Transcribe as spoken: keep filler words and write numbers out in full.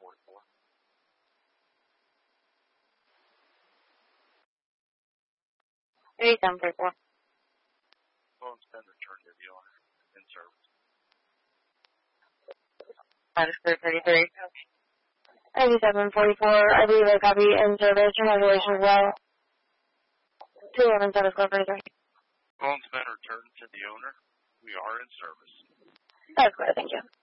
forty-four. eighty-seven forty-four. Phone's been returned to the owner. In service. Understood, thirty-three. eighty-seven forty-four, I believe I copy in service. Congratulations as well. two eleven seven, square thirty-three. Phone's been returned to the owner. We are in service. That's good, thank you.